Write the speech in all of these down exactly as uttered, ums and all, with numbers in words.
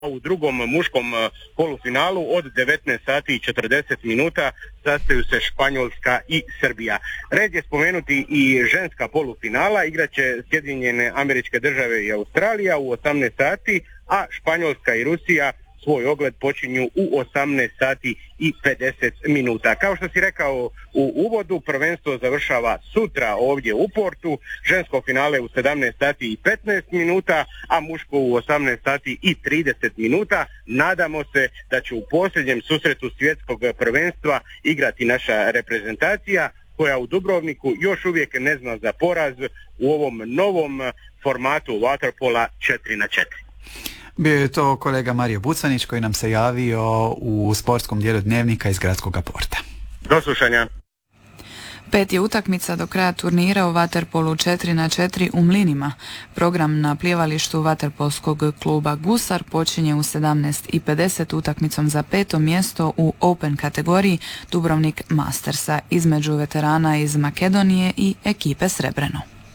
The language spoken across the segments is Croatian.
U drugom muškom polufinalu od devetnaest sati i četrdeset minuta sastaju se Španjolska i Srbija. Red je spomenuti i ženska polufinala, igraće Sjedinjene Američke Države i Australija u osamnaest sati, a Španjolska i Rusija svoj ogled počinju u osamnaest sati i pedeset minuta. Kao što si rekao u uvodu, prvenstvo završava sutra ovdje u Portu, žensko finale u sedamnaest sati i petnaest minuta, a muško u osamnaest sati i trideset minuta. Nadamo se da će u posljednjem susretu svjetskog prvenstva igrati naša reprezentacija, koja u Dubrovniku još uvijek ne zna za poraz u ovom novom formatu waterpola četiri na četiri. Bio je to kolega Mario Bucanić koji nam se javio u sportskom dijelu Dnevnika iz Gradskog Porta. Do slušanja. Pet je utakmica do kraja turnira u vaterpolu četiri na četiri u Mlinima. Program na plivalištu vaterpolskog kluba Gusar počinje u sedamnaest i pedeset utakmicom za peto mjesto u Open kategoriji Dubrovnik Mastersa između veterana iz Makedonije i ekipe Srebreno.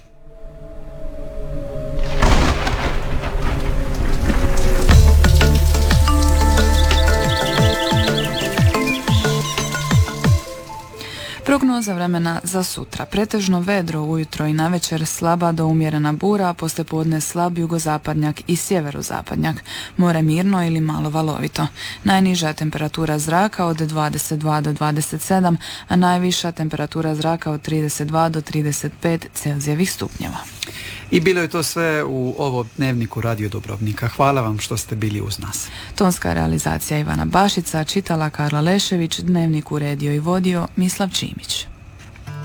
Prognoza vremena za sutra. Pretežno vedro ujutro i navečer, slaba do umjerena bura, a poslijepodne slab jugozapadnjak i sjeverozapadnjak. More mirno ili malo valovito. Najniža temperatura zraka od dvadeset dva do dvadeset sedam, a najviša temperatura zraka od trideset dva do trideset pet Celzijevih stupnjeva. I bilo je to sve u ovom Dnevniku Radio Dubrovnika. Hvala vam što ste bili uz nas. Tonska realizacija Ivana Bašica, čitala Karla Lešević, Dnevnik uredio i vodio Mislav Čimić.